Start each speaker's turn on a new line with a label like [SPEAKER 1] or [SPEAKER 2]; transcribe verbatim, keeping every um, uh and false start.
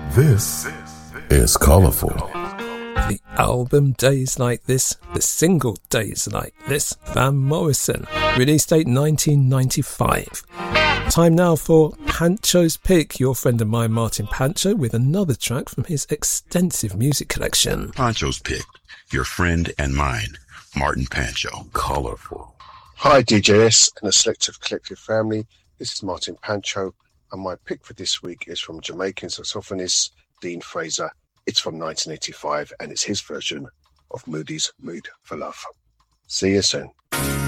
[SPEAKER 1] This is Colourful.
[SPEAKER 2] The album Days Like This, the single Days Like This, Van Morrison, release date nineteen ninety-five. Time now for Pancho's Pick, your friend of mine Martin Pancho, with another track from his extensive music collection.
[SPEAKER 3] Pancho's Pick, your friend and mine, Martin Pancho.
[SPEAKER 1] Colourful.
[SPEAKER 4] Hi D J S and the Selective Collective family, this is Martin Pancho, and my pick for this week is from Jamaican saxophonist Dean Fraser. It's from nineteen eighty-five and it's his version of Moody's Mood for Love. See you soon.